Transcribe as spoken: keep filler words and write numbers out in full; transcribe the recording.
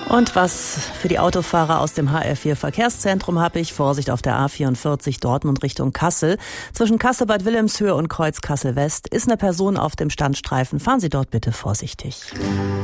Und was für die Autofahrer aus dem H R vier Verkehrszentrum habe ich? Vorsicht auf der A vierundvierzig Dortmund Richtung Kassel. Zwischen Kassel-Bad Wilhelmshöhe und Kreuz Kassel-West ist eine Person auf dem Standstreifen. Fahren Sie dort bitte vorsichtig.